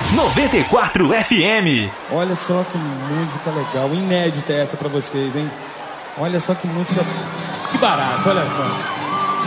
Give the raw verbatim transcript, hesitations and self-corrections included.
noventa e quatro F M. Olha só que música legal, inédita essa pra vocês, hein? Olha só que música, que barato, olha só.